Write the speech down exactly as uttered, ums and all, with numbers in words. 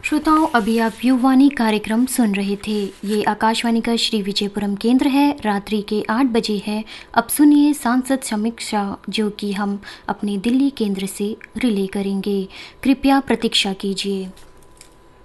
श्रोताओं, अभी आप युववाणी कार्यक्रम सुन रहे थे। ये आकाशवाणी का श्री विजयपुरम केंद्र है। रात्रि के आठ बजे है। अब सुनिए सांसद समीक्षा, जो कि हम अपने दिल्ली केंद्र से रिले करेंगे। कृपया प्रतीक्षा कीजिए।